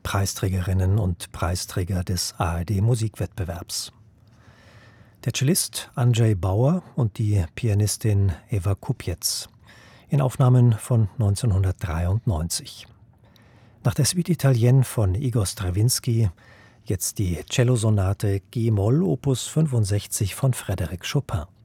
Preisträgerinnen und Preisträger des ARD-Musikwettbewerbs. Der Cellist Andrzej Bauer und die Pianistin Eva Kupiec in Aufnahmen von 1993. Nach der Suite Italienne von Igor Strawinski jetzt die Cellosonate G-Moll Opus 65 von Frédéric Chopin.